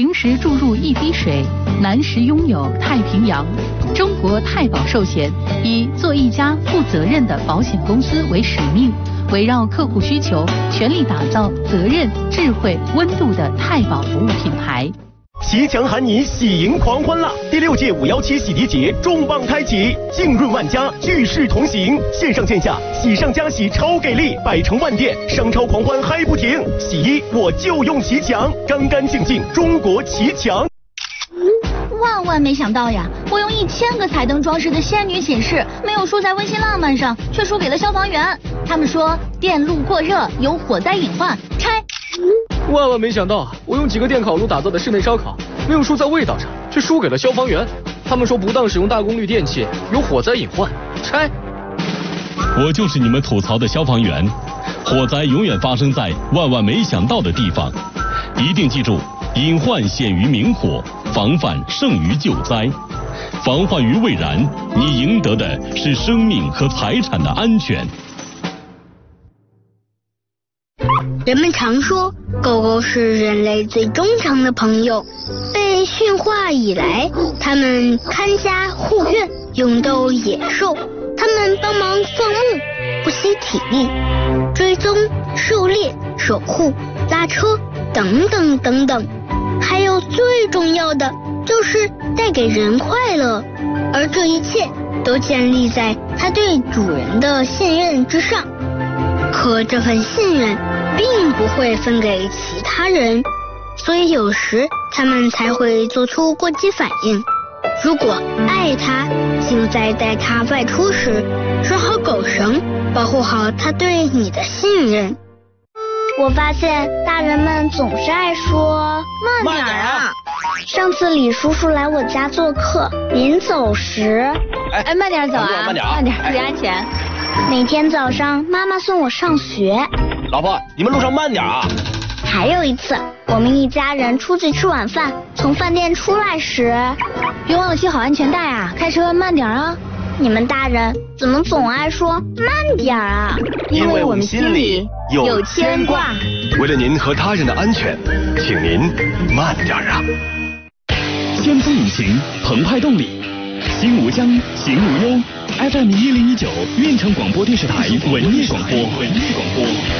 行时注入一滴水，难时拥有太平洋。中国太保寿险以做一家负责任的保险公司为使命，围绕客户需求，全力打造责任、智慧、温度的太保服务品牌。 骑墙喊你喜迎狂欢啦！第6届517洗涤节重磅开启，浸润万家，聚势同行，线上线下喜上加喜超给力，百城万店商超狂欢嗨不停。洗衣我就用骑墙，干干净净中国骑墙。 万没想到呀，我用1000个彩灯装饰的仙女寝室，没有输在温馨浪漫上，却输给了消防员。他们说电路过热有火灾隐患，拆。 万没想到，我用几个电烤炉打造的室内烧烤，没有输在味道上，却输给了消防员。他们说不当使用大功率电器有火灾隐患，拆。 我就是你们吐槽的消防员，火灾永远发生在万没想到的地方，一定记住，隐患显于明火，防范胜于救灾。防患于未然，你赢得的是生命和财产的安全。 人们常说，狗狗是人类最忠诚的朋友。被驯化以来，它们看家护院，勇斗野兽。它们帮忙放牧，不惜体力，追踪、狩猎、守护、拉车，等等等等。还有最重要的，就是带给人快乐。而这一切都建立在它对主人的信任之上。可这份信任并不会分给其他人，所以有时他们才会做出过激反应。如果爱它，就在带它外出时拴好狗绳，保护好它对你的信任。 我发现大人们总是爱说慢点啊。上次李叔叔来我家做客，临走时，慢点走啊，慢点，注意安全。每天早上妈妈送我上学。 老婆，你们路上慢点啊。 还有一次，我们一家人出去吃晚饭，从饭店出来时，别忘了系好安全带啊，开车慢点啊。你们大人怎么总爱说慢点啊？ 因为我们心里有牵挂。为了您和他人的安全，请您慢点啊。 先锋引擎，澎湃动力，心无疆，行无忧。FM 1019，运城广播电视台文艺广播。